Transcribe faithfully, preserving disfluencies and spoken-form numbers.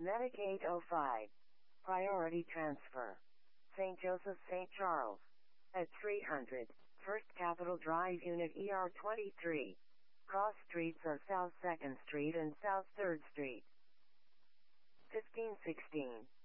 Medic eight oh five. Priority transfer. Saint Joseph Saint Charles. At three hundred. First Capitol Drive Unit E R twenty-three. Cross streets are South second Street and South third Street. fifteen sixteen.